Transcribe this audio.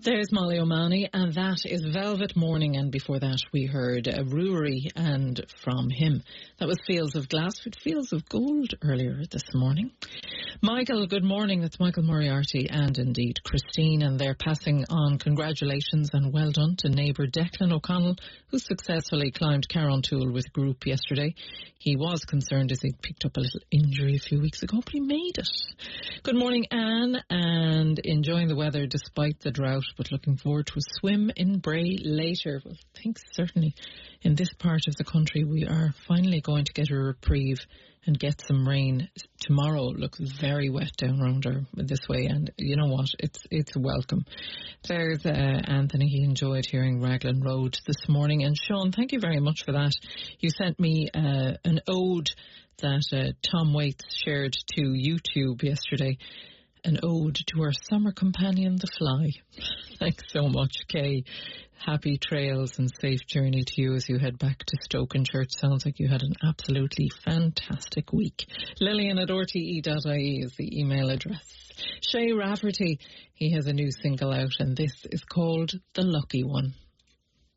There's Molly O'Mahony, and that is Velvet Morning, and before that we heard Brewery and From Him. That was Fields of Glass with Fields of Gold earlier this morning. Michael, good morning. That's Michael Moriarty and indeed Christine, and they're passing on congratulations and well done to neighbour Declan O'Connell, who successfully climbed Carrontoul with a group yesterday. He was concerned as he'd picked up a little injury a few weeks ago, but he made it. Good morning, Anne, and enjoying the weather despite the drought, but looking forward to a swim in Bray later. Well, I think certainly in this part of the country we are finally going to get a reprieve and get some rain. Tomorrow looks very wet down around this way, and you know what, it's welcome. There's Anthony, he enjoyed hearing Raglan Road this morning, and Sean, thank you very much for that. You sent me an ode that Tom Waits shared to YouTube yesterday. An ode to our summer companion, the fly. Thanks so much, Kay. Happy trails and safe journey to you as you head back to Stoke and Church. Sounds like you had an absolutely fantastic week. Lillian at rte.ie is the email address. Shay Rafferty, he has a new single out, and this is called The Lucky One.